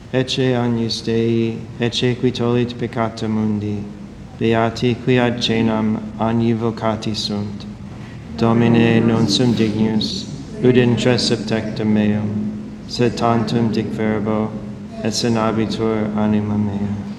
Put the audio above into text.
ecce agnus Dei, ecce qui tollit peccata mundi, beati qui ad cenam agni vocati sunt. Domine, non sum dignus, ud intres septectum meum, sed tantum dic verbo, et senabitur anima mea.